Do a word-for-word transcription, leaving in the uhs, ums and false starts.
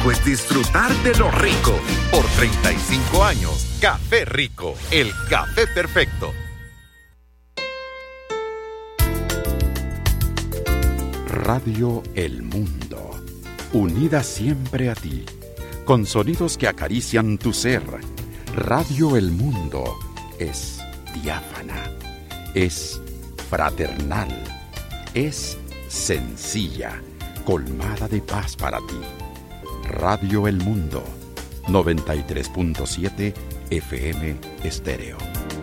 rico es disfrutar de lo rico. Por treinta y cinco años, Café Rico, el café perfecto. Radio El Mundo, unida siempre a ti, con sonidos que acarician tu ser. Radio El Mundo es diáfana, es fraternal, es sencilla, colmada de paz para ti. Radio El Mundo, noventa y tres punto siete F M Estéreo.